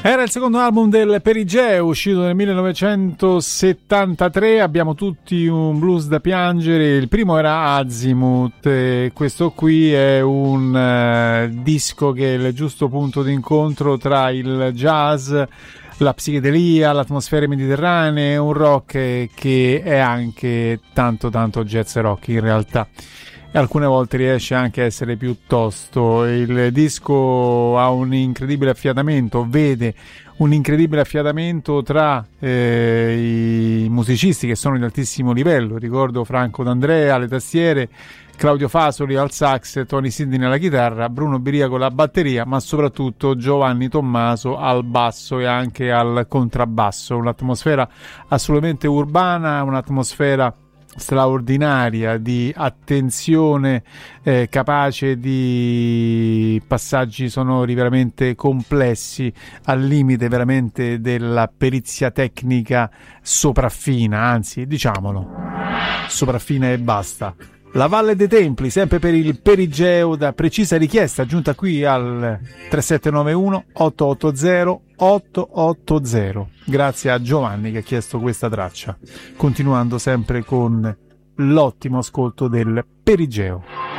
Era il secondo album del Perigeo, uscito nel 1973. Abbiamo tutti un blues da piangere. Il primo era Azimuth, e questo qui è un disco che è il giusto punto d'incontro tra il jazz, la psichedelia, l'atmosfera mediterranea, un rock che è anche tanto jazz rock in realtà. E alcune volte riesce anche a essere piuttosto. Il disco ha un incredibile affiatamento, vede un incredibile affiatamento tra i musicisti che sono di altissimo livello. Ricordo Franco D'Andrea alle tastiere, Claudio Fasoli al sax, Tony Sidney alla chitarra, Bruno Biriaco alla batteria, ma soprattutto Giovanni Tommaso al basso e anche al contrabbasso. Un'atmosfera assolutamente urbana, un'atmosfera straordinaria di attenzione, capace di passaggi sonori veramente complessi, al limite veramente della perizia tecnica sopraffina, anzi diciamolo, sopraffina e basta. La Valle dei Templi, sempre per il Perigeo, da precisa richiesta giunta qui al 3791 880 880. Grazie a Giovanni che ha chiesto questa traccia, continuando sempre con l'ottimo ascolto del Perigeo.